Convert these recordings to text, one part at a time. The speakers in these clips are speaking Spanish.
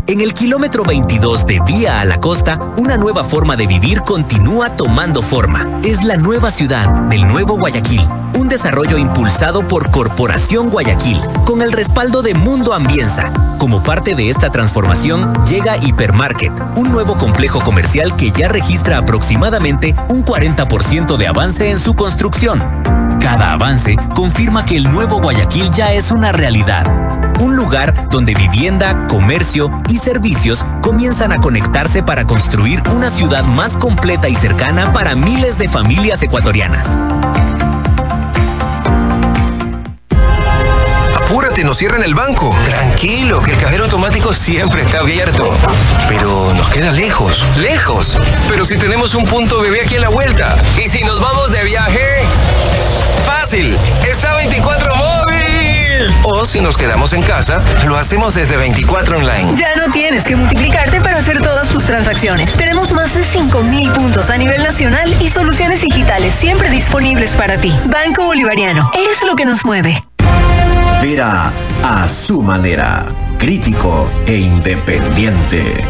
En el kilómetro 22 de Vía a la Costa, una nueva forma de vivir continúa tomando forma. Es la nueva ciudad del Nuevo Guayaquil, un desarrollo impulsado por Corporación Guayaquil, con el respaldo de Mundo Ambienza. Como parte de esta transformación, llega Hipermarket, un nuevo complejo comercial que ya registra aproximadamente un 40% de avance en su construcción. Cada avance confirma que el Nuevo Guayaquil ya es una realidad. Un lugar donde vivienda, comercio y servicios comienzan a conectarse para construir una ciudad más completa y cercana para miles de familias ecuatorianas. Apúrate, nos cierran el banco. Tranquilo, que el cajero automático siempre está abierto. Pero nos queda lejos. ¡Lejos! Pero si tenemos un punto bebé aquí a la vuelta. ¿Y si nos vamos de viaje? ¡Fácil! ¡Está 24 móvil! O si nos quedamos en casa, lo hacemos desde 24 online. Ya no tienes que multiplicarte para hacer todas tus transacciones. Tenemos más de 5.000 puntos a nivel nacional y soluciones digitales siempre disponibles para ti. Banco Bolivariano, eres lo que nos mueve. Vera a su manera, crítico e independiente.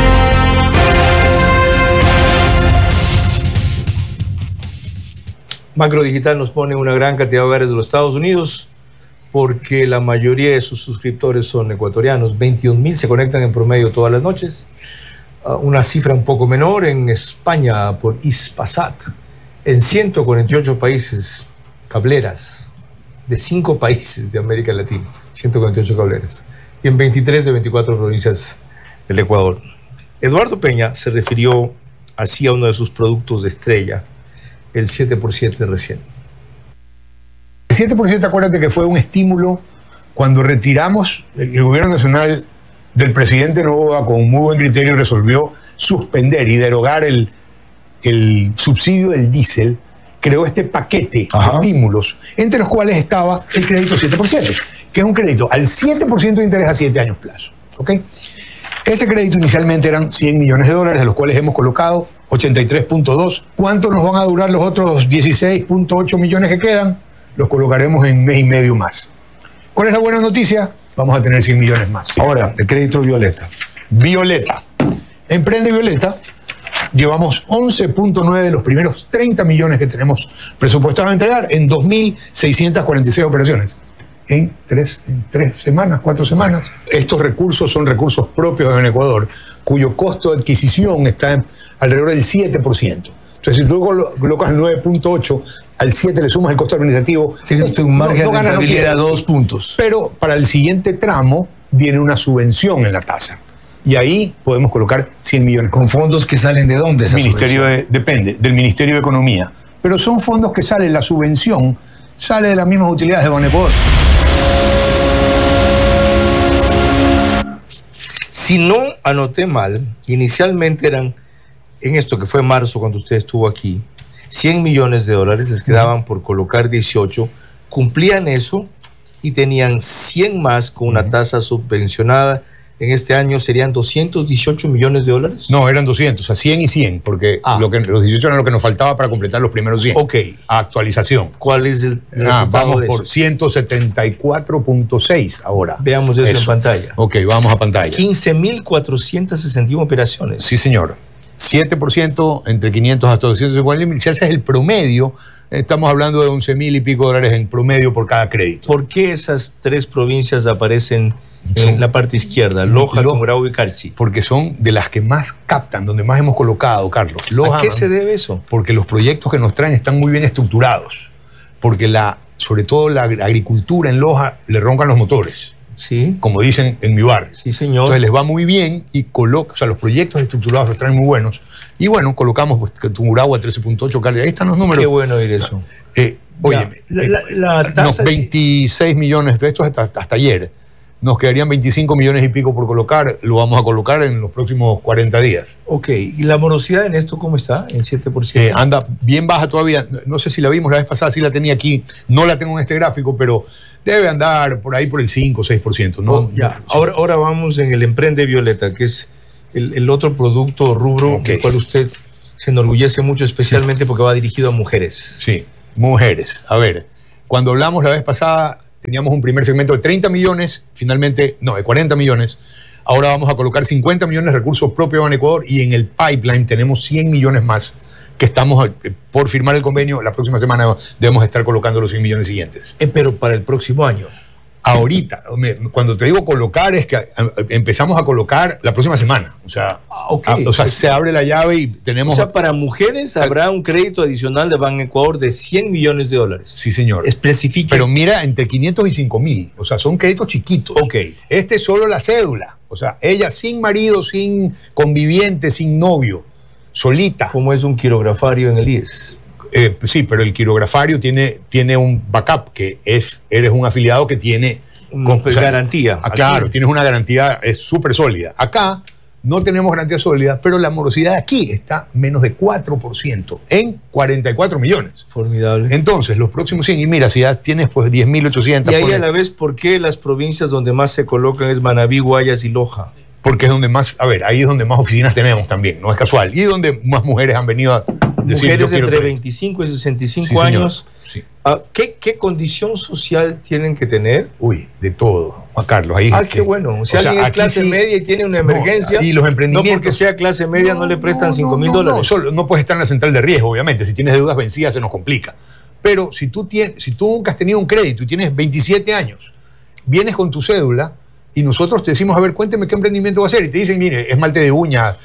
Macro Digital nos pone una gran cantidad de hogares de los Estados Unidos porque la mayoría de sus suscriptores son ecuatorianos. 21.000 se conectan en promedio todas las noches. Una cifra un poco menor en España por Hispasat. En 148 países, cableras de 5 países de América Latina. 148 cableras. Y en 23 de 24 provincias del Ecuador. Eduardo Peña se refirió así a uno de sus productos de estrella, el 7x7 recién. El 7%, acuérdate que fue un estímulo cuando retiramos, el gobierno nacional del presidente Noboa con muy buen criterio resolvió suspender y derogar el subsidio del diésel, creó este paquete de estímulos, entre los cuales estaba el crédito 7%, que es un crédito al 7% de interés a 7 años plazo. ¿Okay? Ese crédito inicialmente eran $100 millones, de los cuales hemos colocado 83.2. ¿Cuánto nos van a durar los otros 16.8 millones que quedan? Los colocaremos en mes y medio más. ¿Cuál es la buena noticia? Vamos a tener 100 millones más. Ahora, el crédito Violeta. Violeta. Emprende Violeta. Llevamos 11.9 de los primeros 30 millones que tenemos presupuestados a entregar en 2.646 operaciones. En tres semanas, 4 semanas. Estos recursos son recursos propios en Ecuador, cuyo costo de adquisición está alrededor del 7%. Entonces, si tú colocas el 9.8 al 7, le sumas el costo administrativo. Tiene usted un margen de rentabilidad de 2 puntos. Pero para el siguiente tramo viene una subvención en la tasa. Y ahí podemos colocar 100 millones. ¿Con fondos que salen de dónde? Depende, del Ministerio de Economía. Pero son fondos que salen, la subvención sale de las mismas utilidades de Banepoder. Si no anoté mal, inicialmente eran, en esto que fue marzo cuando usted estuvo aquí, $100 millones, les quedaban por colocar 18, cumplían eso y tenían 100 más con una tasa subvencionada. En este año serían $218 millones. No, eran 200, o sea, 100 y 100, porque los 18 eran lo que nos faltaba para completar los primeros 100. Ok. Actualización. ¿Cuál es el resultado vamos de por eso? 174.6 ahora. Veamos eso en pantalla. Ok, vamos a pantalla. 15.461 operaciones. Sí, señor. 7% entre 500 hasta 250.000. Si haces el promedio, estamos hablando de 11.000 y pico dólares en promedio por cada crédito. ¿Por qué esas 3 provincias aparecen en la parte izquierda? Loja, Tungurahua y Carchi. Porque son de las que más captan, donde más hemos colocado, Carlos. ¿A qué se debe eso? Porque los proyectos que nos traen están muy bien estructurados. Porque sobre todo la agricultura en Loja le roncan los motores. Sí. Como dicen en mi barrio. Sí, señor. Entonces les va muy bien y los proyectos estructurados los traen muy buenos. Y bueno, colocamos Tungurahua 13.8, Carlos. Ahí están los números. Qué bueno oír eso. Óyeme, la tasa 26 millones, esto hasta ayer. Nos quedarían 25 millones y pico por colocar, lo vamos a colocar en los próximos 40 días. Ok, ¿y la morosidad en esto cómo está? ¿En 7%? Anda bien baja todavía, no sé si la vimos la vez pasada, sí la tenía aquí, no la tengo en este gráfico, pero debe andar por ahí por el 5 o 6%. ¿no? Ya. Ahora vamos en el Emprende Violeta, que es el otro producto rubro del cual usted se enorgullece mucho, especialmente porque va dirigido a mujeres. Sí, mujeres. A ver, cuando hablamos la vez pasada, teníamos un primer segmento de 30 millones, finalmente, no, de 40 millones. Ahora vamos a colocar 50 millones de recursos propios de Banecuador y en el pipeline tenemos 100 millones más que estamos por firmar el convenio. La próxima semana debemos estar colocando los 100 millones siguientes. Pero para el próximo año. Ahorita, cuando te digo colocar, es que empezamos a colocar la próxima semana. O sea, se abre la llave y tenemos... O sea, para mujeres habrá un crédito adicional de Banecuador de 100 millones de dólares. Sí, señor. Especifique. Pero mira, entre 500 y 5,000. O sea, son créditos chiquitos. Ok. Este es solo la cédula. O sea, ella sin marido, sin conviviente, sin novio, solita. Como es un quirografario en el IES. Sí, pero el quirografario tiene un backup, que eres un afiliado que tiene... garantía. Claro, tienes una garantía, es súper sólida. Acá no tenemos garantía sólida, pero la morosidad aquí está menos de 4% en 44 millones. Formidable. Entonces, los próximos 100, y mira, si ya tienes pues 10.800... Y ahí a la vez, ¿por qué las provincias donde más se colocan es Manabí, Guayas y Loja? Porque es donde más, ahí es donde más oficinas tenemos también, no es casual. Y donde más mujeres han venido a decir... Mujeres entre 25 y 65 años. Sí. ¿Qué condición social tienen que tener? Uy, de todo, Juan Carlos. Ahí qué bueno. Si alguien es clase media y tiene una emergencia, y los emprendimientos, no porque sea clase media no le prestan $5,000. No puedes estar en la central de riesgo, obviamente. Si tienes deudas vencidas se nos complica. Pero si tú nunca has tenido un crédito y tienes 27 años, vienes con tu cédula y nosotros te decimos, a ver, cuénteme qué emprendimiento va a hacer. Y te dicen, mire, esmalte de uñas,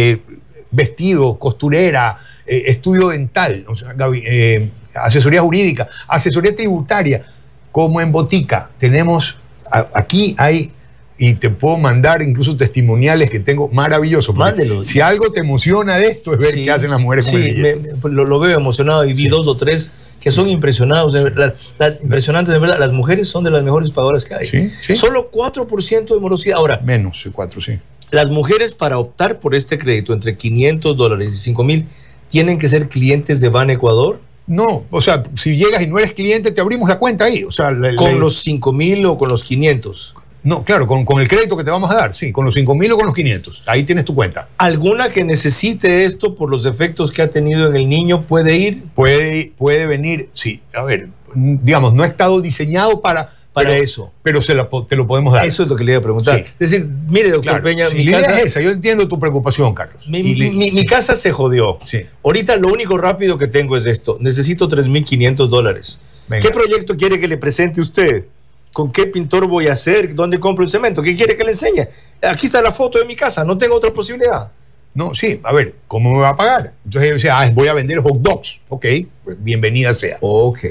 vestido, costurera, estudio dental, o sea, asesoría jurídica, asesoría tributaria, como en Botica. Tenemos, aquí hay, y te puedo mandar incluso testimoniales que tengo maravillosos. Mándelo. Si algo te emociona de esto es ver qué hacen las mujeres con el billete. Lo veo emocionado y vi 2 o 3 que son impresionados, impresionantes, de verdad. Las mujeres son de las mejores pagadoras que hay. Sí. Solo 4% de morosidad. Ahora, menos de 4, sí. Las mujeres, para optar por este crédito entre $500 y 5,000, ¿tienen que ser clientes de Banecuador? No, o sea, si llegas y no eres cliente, te abrimos la cuenta ahí. O sea, ¿Con los 5,000 o con los 500? No, claro, con el crédito que te vamos a dar, sí, con los 5,000 o con los 500. Ahí tienes tu cuenta. ¿Alguna que necesite esto por los defectos que ha tenido en el niño puede ir? Puede venir, sí. A ver, digamos, no ha estado diseñado para eso. Pero te lo podemos dar. Eso es lo que le iba a preguntar. Sí. Es decir, mire, doctor Peña, mi casa es esa. Yo entiendo tu preocupación, Carlos. Mi casa se jodió. Sí. Ahorita lo único rápido que tengo es esto. Necesito $3,500. Venga. ¿Qué proyecto quiere que le presente usted? ¿Con qué pintor voy a hacer? ¿Dónde compro el cemento? ¿Qué quiere que le enseñe? Aquí está la foto de mi casa. No tengo otra posibilidad. No, sí. A ver, ¿cómo me va a pagar? Entonces yo decía, voy a vender hot dogs. Ok, pues bienvenida sea. Ok.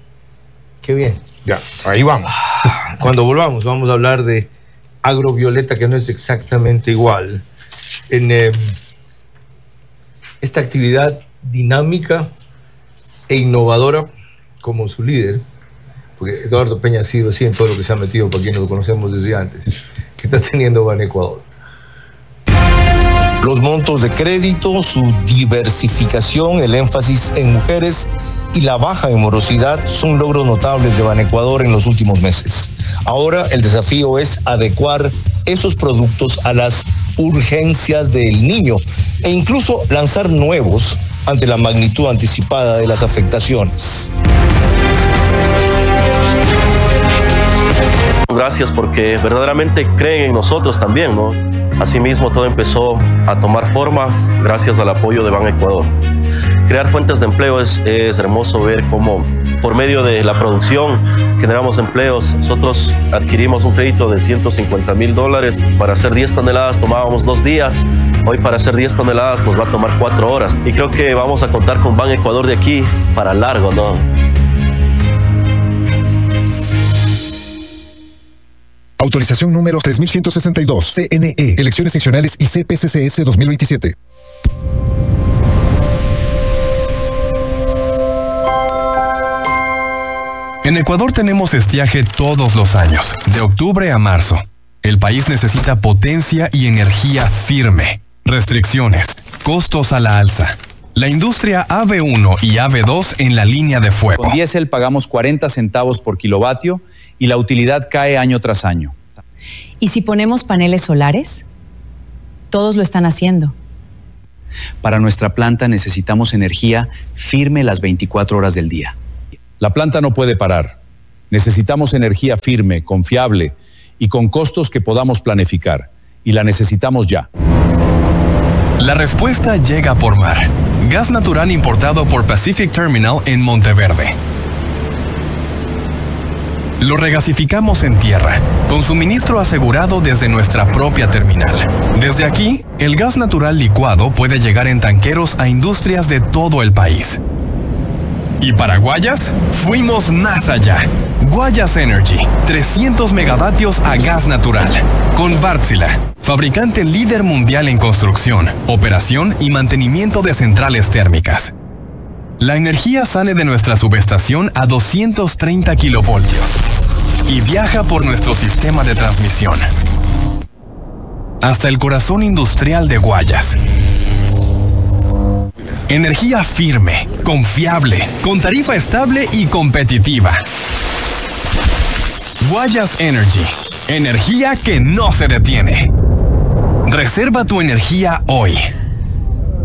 Qué bien. Ya, ahí vamos. Cuando volvamos, vamos a hablar de Agrovioleta, que no es exactamente igual. En esta actividad dinámica e innovadora como su líder, porque Eduardo Peña ha sido así en todo lo que se ha metido, para quienes lo conocemos desde antes, que está teniendo Banecuador. Los montos de crédito, su diversificación, el énfasis en mujeres y la baja en morosidad son logros notables de Banecuador en los últimos meses. Ahora el desafío es adecuar esos productos a las urgencias del niño e incluso lanzar nuevos ante la magnitud anticipada de las afectaciones. Gracias porque verdaderamente creen en nosotros también, ¿no? Asimismo, todo empezó a tomar forma gracias al apoyo de Banecuador. Crear fuentes de empleo es hermoso ver cómo por medio de la producción generamos empleos. Nosotros adquirimos un crédito de $150,000. Para hacer 10 toneladas tomábamos 2 días. Hoy para hacer 10 toneladas nos va a tomar 4 horas. Y creo que vamos a contar con Banecuador de aquí para largo, ¿no? Autorización número 3162, CNE, Elecciones Seccionales y CPCCS 2027. En Ecuador tenemos estiaje todos los años, de octubre a marzo. El país necesita potencia y energía firme. Restricciones, costos a la alza. La industria AB1 y AB2 en la línea de fuego. Con diésel pagamos 40 centavos por kilovatio y la utilidad cae año tras año. ¿Y si ponemos paneles solares? Todos lo están haciendo. Para nuestra planta necesitamos energía firme las 24 horas del día. La planta no puede parar. Necesitamos energía firme, confiable y con costos que podamos planificar. y la necesitamos ya. La respuesta llega por mar. Gas natural importado por Pacific Terminal en Monteverde. Lo regasificamos en tierra, con suministro asegurado desde nuestra propia terminal. Desde aquí, el gas natural licuado puede llegar en tanqueros a industrias de todo el país. ¿Y para Guayas? Fuimos más allá. Guayas Energy, 300 megavatios a gas natural. Con Wärtsilä, fabricante líder mundial en construcción, operación y mantenimiento de centrales térmicas. La energía sale de nuestra subestación a 230 kilovoltios y viaja por nuestro sistema de transmisión hasta el corazón industrial de Guayas. Energía firme, confiable, con tarifa estable y competitiva. Guayas Energy, energía que no se detiene. Reserva tu energía hoy.